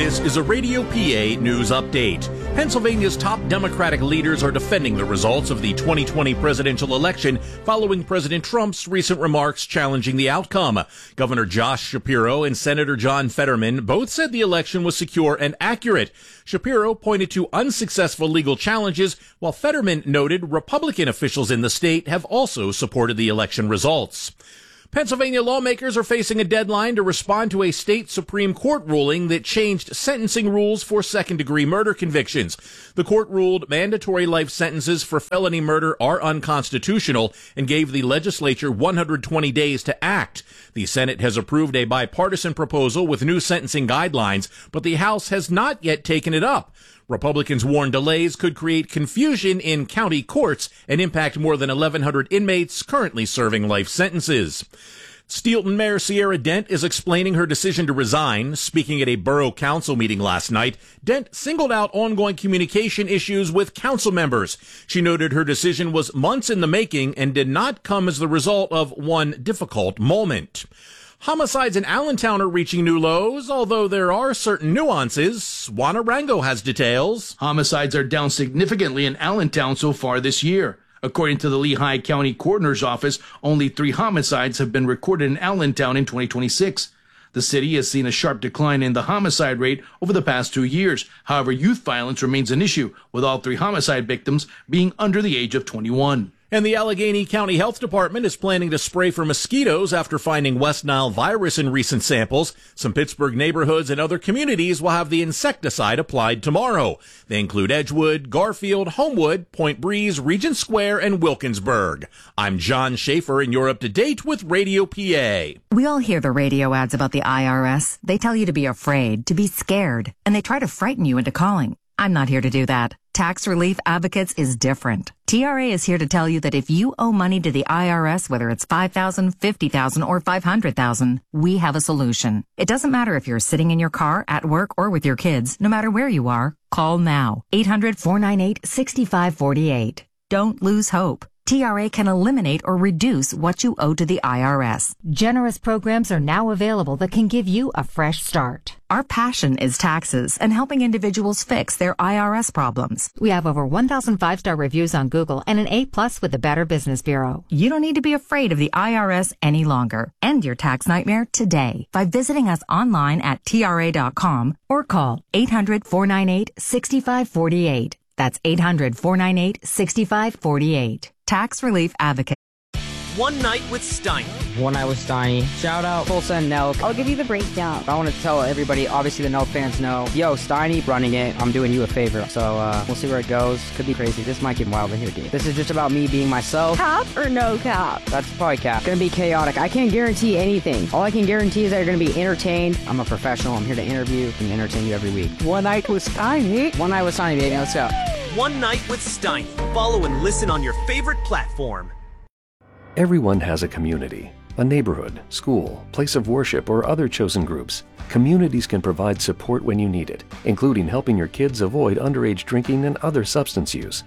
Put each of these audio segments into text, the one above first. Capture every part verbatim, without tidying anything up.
This is a Radio P A news update. Pennsylvania's top Democratic leaders are defending the results of the twenty twenty presidential election following President Trump's recent remarks challenging the outcome. Governor Josh Shapiro and Senator John Fetterman both said the election was secure and accurate. Shapiro pointed to unsuccessful legal challenges, while Fetterman noted Republican officials in the state have also supported the election results. Pennsylvania lawmakers are facing a deadline to respond to a state Supreme Court ruling that changed sentencing rules for second-degree murder convictions. The court ruled mandatory life sentences for felony murder are unconstitutional and gave the legislature one hundred twenty days to act. The Senate has approved a bipartisan proposal with new sentencing guidelines, but the House has not yet taken it up. Republicans warn delays could create confusion in county courts and impact more than eleven hundred inmates currently serving life sentences. Steelton Mayor Sierra Dent is explaining her decision to resign. Speaking at a borough council meeting last night, Dent singled out ongoing communication issues with council members. She noted her decision was months in the making and did not come as the result of one difficult moment. Homicides in Allentown are reaching new lows, although there are certain nuances. Juan Arango has details. Homicides are down significantly in Allentown so far this year. According to the Lehigh County Coroner's Office, only three homicides have been recorded in Allentown in twenty twenty-six. The city has seen a sharp decline in the homicide rate over the past two years. However, youth violence remains an issue, with all three homicide victims being under the age of twenty-one. And the Allegheny County Health Department is planning to spray for mosquitoes after finding West Nile virus in recent samples. Some Pittsburgh neighborhoods and other communities will have the insecticide applied tomorrow. They include Edgewood, Garfield, Homewood, Point Breeze, Regent Square, and Wilkinsburg. I'm John Schaefer, and you're up to date with Radio P A. We all hear the radio ads about the I R S. They tell you to be afraid, to be scared, and they try to frighten you into calling. I'm not here to do that. Tax Relief Advocates is different. T R A is here to tell you that if you owe money to the I R S, whether it's five thousand dollars, fifty thousand dollars, or five hundred thousand dollars, we have a solution. It doesn't matter if you're sitting in your car, at work, or with your kids. No matter where you are, call now. eight hundred, four nine eight, six five four eight. Don't lose hope. T R A can eliminate or reduce what you owe to the I R S. Generous programs are now available that can give you a fresh start. Our passion is taxes and helping individuals fix their I R S problems. We have over one thousand five-star reviews on Google and an A plus with the Better Business Bureau. You don't need to be afraid of the I R S any longer. End your tax nightmare today by visiting us online at T R A dot com or call eight hundred, four nine eight, six five four eight. That's eight hundred, four nine eight, six five four eight. Tax Relief Advocate. One Night with Steiny. One Night with Steiny. Shout out Tulsa and Nelk. I'll give you the breakdown. I want to tell everybody, obviously the Nelk fans know, yo, Steiny running it. I'm doing you a favor. So uh, we'll see where it goes. Could be crazy. This might get wild in here, dude. This is just about me being myself. Cap or no cap? That's probably cap. Gonna be chaotic. I can't guarantee anything. All I can guarantee is that you're gonna be entertained. I'm a professional. I'm here to interview and entertain you every week. One Night with Steiny. One Night with Steiny, baby. Let's go. One Night with Steiny. Follow and listen on your favorite platform. Everyone has a community, a neighborhood, school, place of worship, or other chosen groups. Communities can provide support when you need it, including helping your kids avoid underage drinking and other substance use.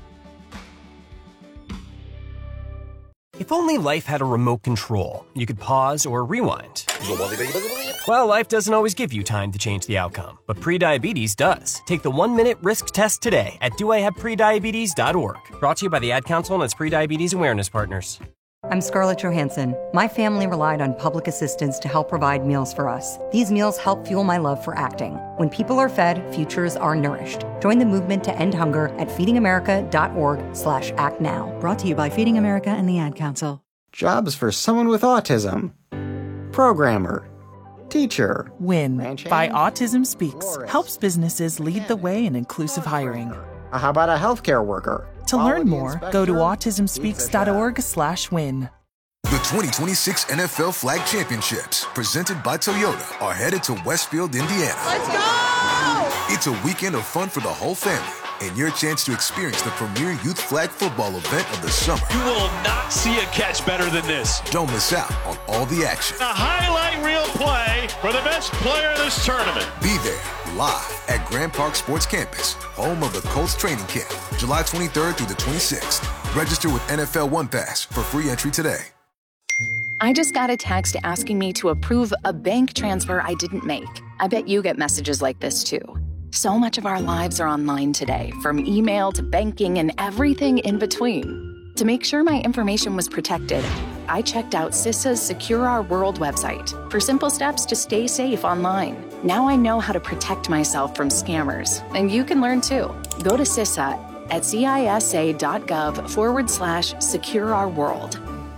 If only life had a remote control, you could pause or rewind. Well, life doesn't always give you time to change the outcome, but prediabetes does. Take the one-minute risk test today at do I have prediabetes dot org. Brought to you by the Ad Council and its Prediabetes Awareness Partners. I'm Scarlett Johansson. My family relied on public assistance to help provide meals for us. These meals help fuel my love for acting. When people are fed, futures are nourished. Join the movement to end hunger at feeding america dot org slash act now. Brought to you by Feeding America and the Ad Council. Jobs for someone with autism. Programmer. Teacher. WIN by Autism Speaks helps businesses lead the way in inclusive hiring. How about a healthcare worker? To learn more, go to autism speaks dot org slash win. The twenty twenty-six N F L Flag Championships, presented by Toyota, are headed to Westfield, Indiana. Let's go! It's a weekend of fun for the whole family, and your chance to experience the premier youth flag football event of the summer. You will not see a catch better than this. Don't miss out on all the action. A highlight reel play for the best player of this tournament. Be there, live at Grand Park Sports Campus, home of the Colts training camp, July twenty-third through the twenty-sixth. Register with N F L One Pass for free entry today. I just got a text asking me to approve a bank transfer I didn't make. I bet you get messages like this too. So much of our lives are online today, from email to banking and everything in between. To make sure my information was protected, I checked out CISA's Secure Our World website for simple steps to stay safe online. Now I know how to protect myself from scammers, and you can learn too. Go to CISA at cisa.gov forward slash secure our world.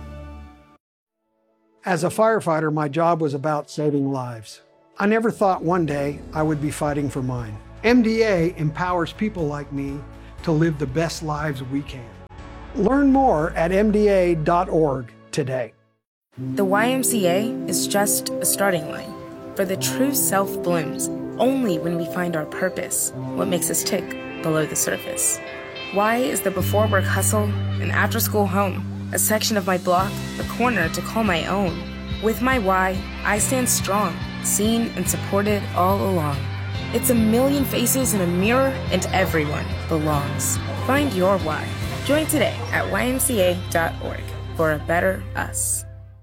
As a firefighter, my job was about saving lives. I never thought one day I would be fighting for mine. M D A empowers people like me to live the best lives we can. Learn more at m d a dot org today. The Y M C A is just a starting line, for the true self blooms only when we find our purpose, what makes us tick below the surface. Y is the before work hustle, an after school home, a section of my block, a corner to call my own. With my Y, I stand strong, seen and supported all along. It's a million faces in a mirror, and everyone belongs. Find your why. Join today at y m c a dot org for a better us.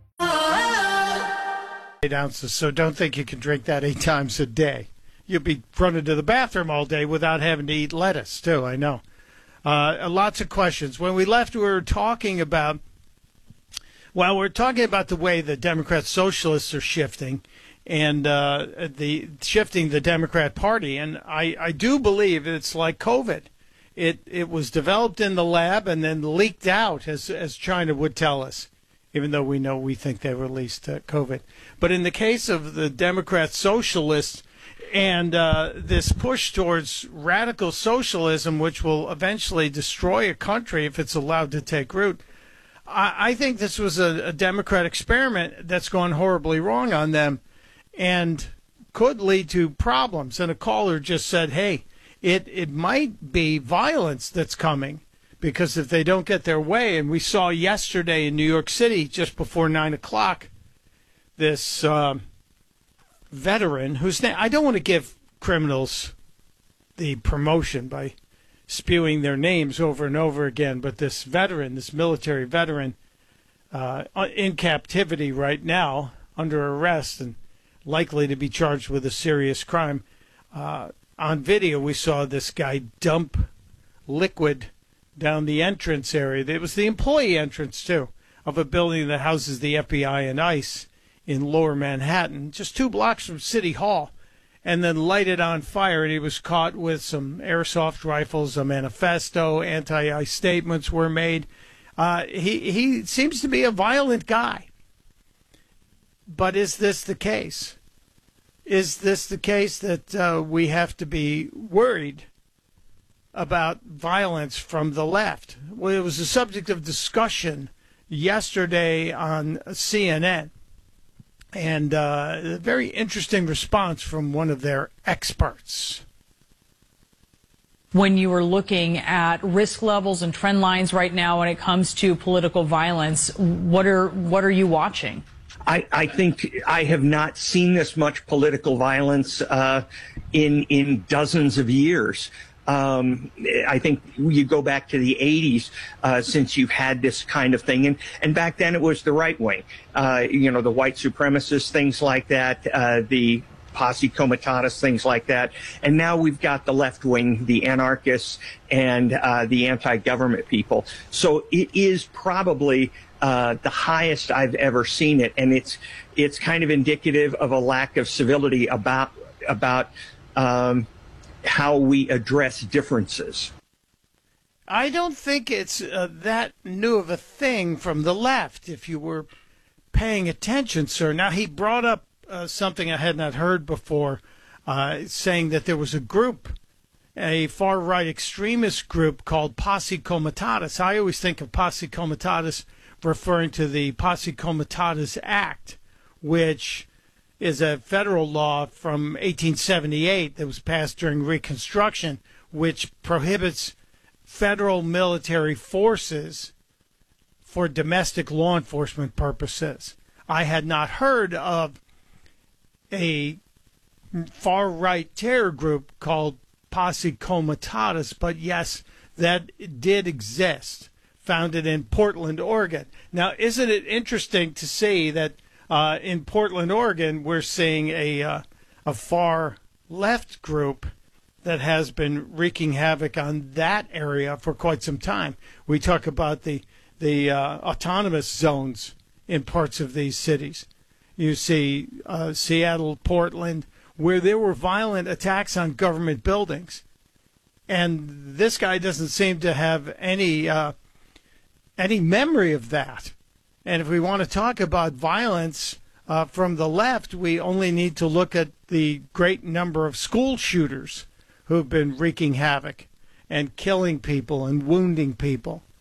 Eight ounces, so don't think you can drink that eight times a day. You'll be running to the bathroom all day without having to eat lettuce, too, I know. Uh, lots of questions. When we left, we were talking about, well, we're talking about the way the Democrat socialists are shifting and uh, the shifting the Democrat Party. And I, I do believe it's like COVID. It it was developed in the lab and then leaked out, as as China would tell us, even though we know we think they released uh, COVID. But in the case of the Democrat socialists and uh, this push towards radical socialism, which will eventually destroy a country if it's allowed to take root, I, I think this was a, a Democrat experiment that's gone horribly wrong on them and could lead to problems. And a caller just said, hey, it, it might be violence that's coming, because if they don't get their way, and we saw yesterday in New York City just before nine o'clock, this uh, veteran whose name, I don't want to give criminals the promotion by spewing their names over and over again, but this veteran, this military veteran, uh, in captivity right now, under arrest and likely to be charged with a serious crime. Uh, on video, we saw this guy dump liquid down the entrance area. It was the employee entrance, too, of a building that houses the F B I and ICE in Lower Manhattan, just two blocks from City Hall, and then lighted on fire. And he was caught with some airsoft rifles, a manifesto, anti-ICE statements were made. Uh, he, he seems to be a violent guy. But is this the case? Is this the case that uh, we have to be worried about violence from the left? Well, it was the subject of discussion yesterday on C N N, and uh, a very interesting response from one of their experts. When you are looking at risk levels and trend lines right now when it comes to political violence, what are what are you watching? I, I think I have not seen this much political violence uh, in in dozens of years. Um, I think you go back to the eighties uh, since you've had this kind of thing, and and back then it was the right wing, uh, you know, the white supremacists, things like that, uh, the posse comitatus, things like that, and now we've got the left wing, the anarchists, and uh, the anti-government people. So it is probably Uh, the highest I've ever seen it, and it's it's kind of indicative of a lack of civility about about um, how we address differences. I don't think it's uh, that new of a thing from the left, if you were paying attention, sir. Now, he brought up uh, something I had not heard before, uh, saying that there was a group, a far-right extremist group called Posse Comitatus. I always think of Posse Comitatus referring to the Posse Comitatus Act, which is a federal law from eighteen seventy-eight that was passed during Reconstruction, which prohibits federal military forces for domestic law enforcement purposes. I had not heard of a far-right terror group called Posse Comitatus, but yes, that did exist. Founded in Portland, Oregon. Now, isn't it interesting to see that uh, in Portland, Oregon, we're seeing a uh, a far left group that has been wreaking havoc on that area for quite some time. We talk about the the uh, autonomous zones in parts of these cities. You see uh, Seattle, Portland, where there were violent attacks on government buildings. And this guy doesn't seem to have any uh, any memory of that. And if we want to talk about violence uh, from the left, we only need to look at the great number of school shooters who've been wreaking havoc and killing people and wounding people.